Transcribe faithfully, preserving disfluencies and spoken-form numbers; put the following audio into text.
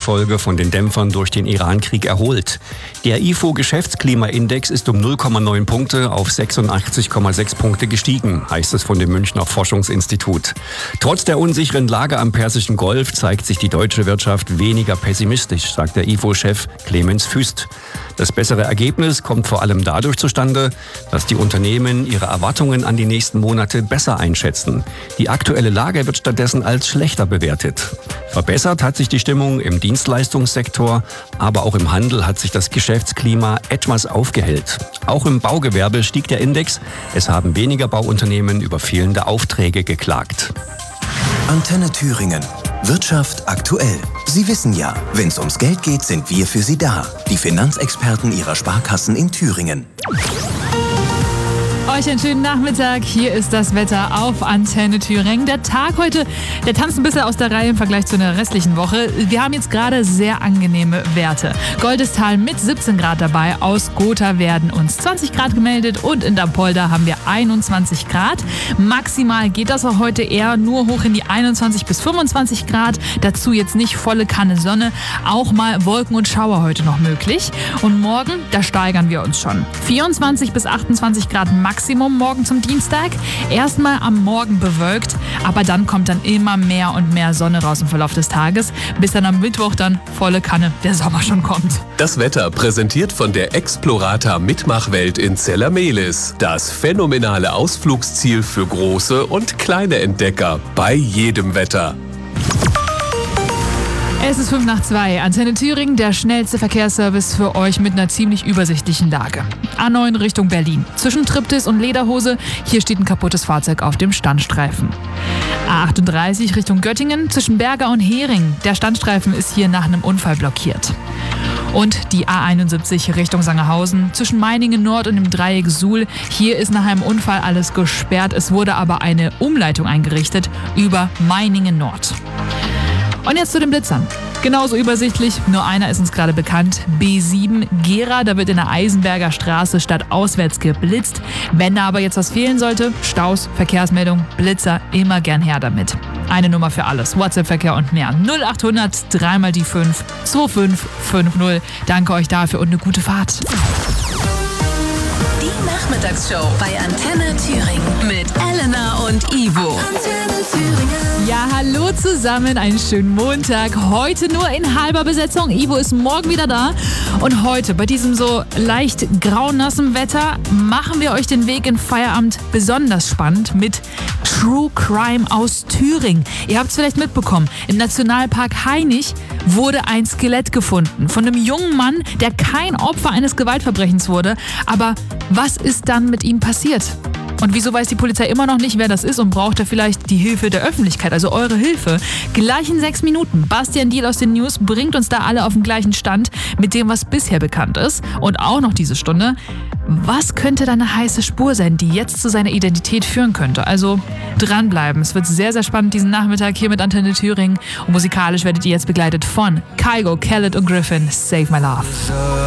zufolge von den Dämpfern durch den Iran-Krieg erholt. Der I F O-Geschäftsklimaindex ist um null Komma neun Punkte auf sechsundachtzig Komma sechs Punkte gestiegen, heißt es von dem Münchner Forschungsinstitut. Trotz der unsicheren Lage am Persischen Golf zeigt sich die deutsche Wirtschaft weniger pessimistisch, sagt der I F O-Chef Clemens Füst. Das bessere Ergebnis kommt vor allem dadurch zustande, dass die Unternehmen ihre Erwartungen an die nächsten Monate besser einschätzen. Die aktuelle Lage wird stattdessen als schlechter bewertet. Verbessert hat sich die Stimmung im Dienstleistungssektor, aber auch im Handel hat sich das Geschäftsklima etwas aufgehellt. Auch im Baugewerbe stieg der Index. Es haben weniger Bauunternehmen über fehlende Aufträge geklagt. Antenne Thüringen. Wirtschaft aktuell. Sie wissen ja, wenn es ums Geld geht, sind wir für Sie da. Die Finanzexperten Ihrer Sparkassen in Thüringen. Euch einen schönen Nachmittag. Hier ist das Wetter auf Antenne Thüringen. Der Tag heute, der tanzt ein bisschen aus der Reihe im Vergleich zu einer restlichen Woche. Wir haben jetzt gerade sehr angenehme Werte. Goldestal mit siebzehn Grad dabei. Aus Gotha werden uns zwanzig Grad gemeldet und in Dapolda haben wir einundzwanzig Grad. Maximal geht das auch heute eher nur hoch in die einundzwanzig bis fünfundzwanzig Grad. Dazu jetzt nicht volle Kanne Sonne. Auch mal Wolken und Schauer heute noch möglich. Und morgen, da steigern wir uns schon. vierundzwanzig bis achtundzwanzig Grad Maximum. Maximum morgen zum Dienstag. Erstmal am Morgen bewölkt, aber dann kommt dann immer mehr und mehr Sonne raus im Verlauf des Tages, bis dann am Mittwoch dann volle Kanne der Sommer schon kommt. Das Wetter präsentiert von der Explorata Mitmachwelt in Zellermehlis. Das phänomenale Ausflugsziel für große und kleine Entdecker bei jedem Wetter. Es ist fünf nach zwei. Antenne Thüringen, der schnellste Verkehrsservice für euch mit einer ziemlich übersichtlichen Lage. A neun Richtung Berlin. Zwischen Triptis und Lederhose, hier steht ein kaputtes Fahrzeug auf dem Standstreifen. A achtunddreißig Richtung Göttingen, zwischen Berger und Hering. Der Standstreifen ist hier nach einem Unfall blockiert. Und die A einundsiebzig Richtung Sangerhausen, zwischen Meiningen Nord und dem Dreieck Suhl. Hier ist nach einem Unfall alles gesperrt. Es wurde aber eine Umleitung eingerichtet über Meiningen Nord. Und jetzt zu den Blitzern. Genauso übersichtlich, nur einer ist uns gerade bekannt. B sieben Gera, da wird in der Eisenberger Straße stadtauswärts geblitzt. Wenn da aber jetzt was fehlen sollte, Staus, Verkehrsmeldung, Blitzer, immer gern her damit. Eine Nummer für alles, WhatsApp-Verkehr und mehr. null achthundert, dreimal die fünf, zwei fünf fünf null. Danke euch dafür und eine gute Fahrt. Die Nachmittagsshow bei Antenne Thüringen mit Elena und Ivo. Antenne Thüringen. Ja, hallo zusammen, einen schönen Montag. Heute nur in halber Besetzung. Ivo ist morgen wieder da. Und heute bei diesem so leicht graunassen Wetter machen wir euch den Weg in Feierabend besonders spannend mit True Crime aus Thüringen. Ihr habt es vielleicht mitbekommen, im Nationalpark Hainich wurde ein Skelett gefunden von einem jungen Mann, der kein Opfer eines Gewaltverbrechens wurde. Aber was ist dann mit ihm passiert? Und wieso weiß die Polizei immer noch nicht, wer das ist und braucht da vielleicht die Hilfe der Öffentlichkeit, also eure Hilfe? Gleich in sechs Minuten. Bastian Diel aus den News bringt uns da alle auf den gleichen Stand mit dem, was bisher bekannt ist. Und auch noch diese Stunde, was könnte da eine heiße Spur sein, die jetzt zu seiner Identität führen könnte? Also dranbleiben. Es wird sehr, sehr spannend diesen Nachmittag hier mit Antenne Thüringen. Und musikalisch werdet ihr jetzt begleitet von Kygo, Khaled und Griffin. Save My Love.